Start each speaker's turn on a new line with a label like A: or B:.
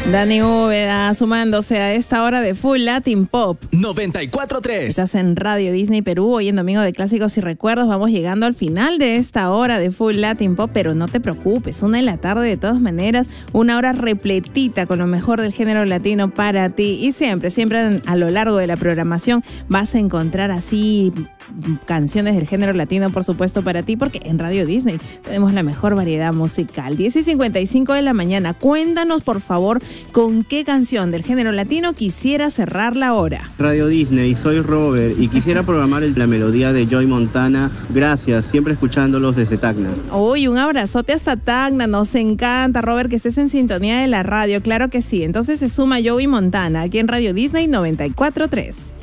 A: Dani Úbeda sumándose a esta hora de Full Latin Pop
B: 94.3.
A: Estás en Radio Disney Perú, hoy en Domingo de Clásicos y Recuerdos. Vamos llegando al final de esta hora de Full Latin Pop, pero no te preocupes, 1 de la tarde de todas maneras, una hora repletita con lo mejor del género latino para ti. Y siempre a lo largo de la programación vas a encontrar así canciones del género latino, por supuesto, para ti, porque en Radio Disney tenemos la mejor variedad musical. 10:55 de la mañana. Cuéntanos, por favor, con qué canción del género latino quisiera cerrar la hora.
C: Radio Disney, soy Robert y quisiera programar la melodía de Joey Montana. Gracias, siempre escuchándolos desde Tacna.
A: Uy, un abrazote hasta Tacna. Nos encanta, Robert, que estés en sintonía de la radio. Claro que sí. Entonces se suma Joey Montana aquí en Radio Disney 94.3.